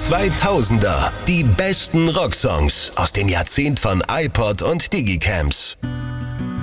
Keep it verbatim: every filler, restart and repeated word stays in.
zweitausender. Die besten Rocksongs aus dem Jahrzehnt von iPod und Digicams.